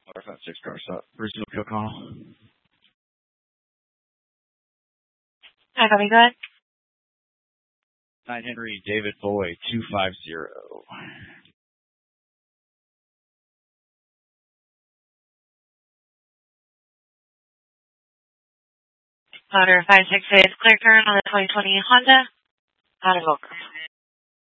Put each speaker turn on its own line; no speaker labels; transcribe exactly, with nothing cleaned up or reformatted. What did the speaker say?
Or five six car stop. Brazil Kill Call.
Hi, copy, go ahead.
Nine Henry David Boy two five zero.
Honor five six eight, clear turn on the twenty twenty Honda. Out of Oak.